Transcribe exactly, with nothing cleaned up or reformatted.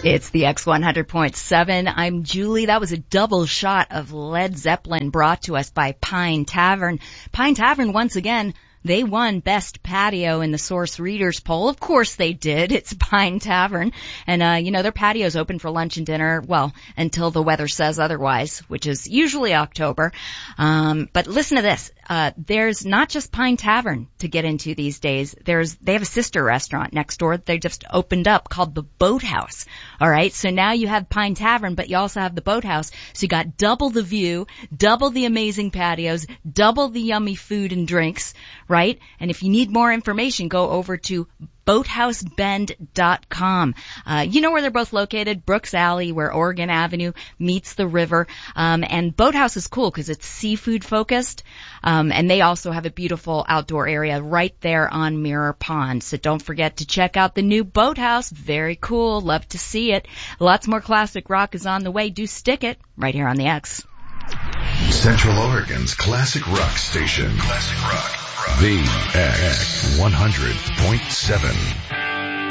It's the X one hundred point seven. I'm Julie. That was a double shot of Led Zeppelin brought to us by Pine Tavern. Pine Tavern, once again, they won Best Patio in the Source Readers poll. Of course they did. It's Pine Tavern. And, uh, you know, their patio's open for lunch and dinner, well, until the weather says otherwise, which is usually October. Um, but listen to this. Uh, there's not just Pine Tavern to get into these days. There's, they have a sister restaurant next door that they just opened up called the Boathouse. All right. So now you have Pine Tavern, but you also have the Boathouse. So you got double the view, double the amazing patios, double the yummy food and drinks, right? And if you need more information, go over to boathouse bend dot com. Uh, you know where they're both located? Brooks Alley, where Oregon Avenue meets the river. Um, and Boathouse is cool because it's seafood focused. Um, and they also have a beautiful outdoor area right there on Mirror Pond. So don't forget to check out the new Boathouse. Very cool. Love to see it. Lots more classic rock is on the way. Do stick it right here on the X. Central Oregon's classic rock station. Classic rock. The X one hundred point seven.